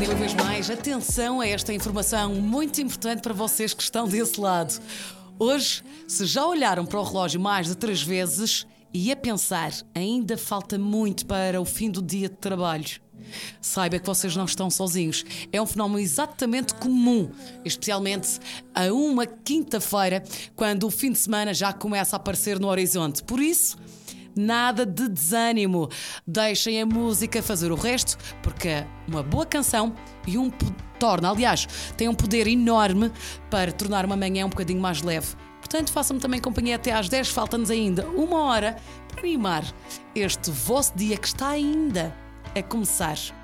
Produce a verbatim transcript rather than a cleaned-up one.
E uma vez mais, atenção a esta informação muito importante para vocês que estão desse lado. Hoje, se já olharam para o relógio mais de três vezes e a pensar, ainda falta muito para o fim do dia de trabalho, saiba que vocês não estão sozinhos. É um fenómeno exatamente comum, especialmente a uma quinta-feira, quando o fim de semana já começa a aparecer no horizonte. Por isso, nada de desânimo. Deixem a música fazer o resto, porque uma boa canção e um torna, aliás, tem um poder enorme para tornar uma manhã um bocadinho mais leve. Portanto, façam-me também companhia até às dez, falta-nos ainda uma hora para animar este vosso dia que está ainda a começar.